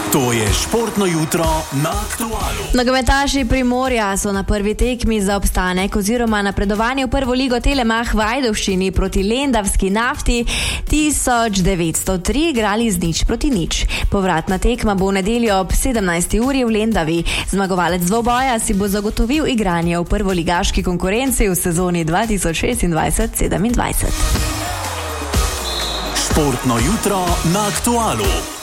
To je športno jutro na Aktualu. Nogometaši Primorja so na prvi tekmi za obstanek oziroma napredovanje v prvo ligo Telemach v Ajdovščini proti lendavski Nafti 1903 igrali z 0:0. Povratna tekma bo v nedeljo ob 17. uri v Lendavi. Zmagovalec dvoboja si bo zagotovil igranje v prvoligaški konkurenci v sezoni 2026-27. Športno jutro na Aktualu.